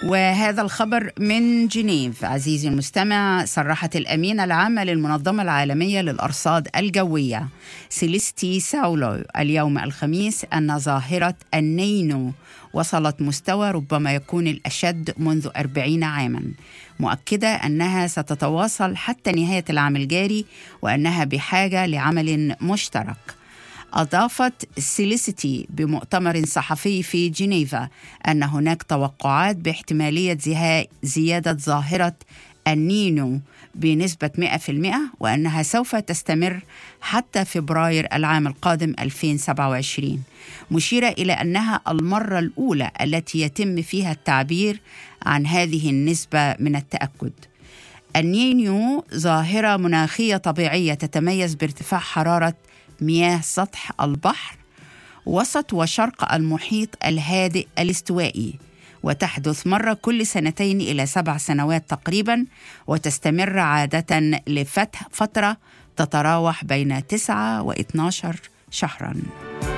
وهذا الخبر من جنيف. عزيزي المستمع، صرحت الأمينة العامة للمنظمة العالمية للأرصاد الجوية سيليستي ساولو اليوم الخميس أن ظاهرة النينو وصلت مستوى ربما يكون الأشد منذ 40 عاما، مؤكدة أنها ستتواصل حتى نهاية العام الجاري وأنها بحاجة لعمل مشترك. أضافت سيليستي بمؤتمر صحفي في جنيفا أن هناك توقعات باحتمالية زيادة ظاهرة النينو بنسبة 100%، وأنها سوف تستمر حتى فبراير العام القادم 2027، مشيرة إلى أنها المرة الأولى التي يتم فيها التعبير عن هذه النسبة من التأكد. النينو ظاهرة مناخية طبيعية تتميز بارتفاع حرارة مياه سطح البحر وسط وشرق المحيط الهادئ الاستوائي، وتحدث مرة كل 2 إلى 7 سنوات تقريبا، وتستمر عادة لفترة تتراوح بين 9 و12 شهرا.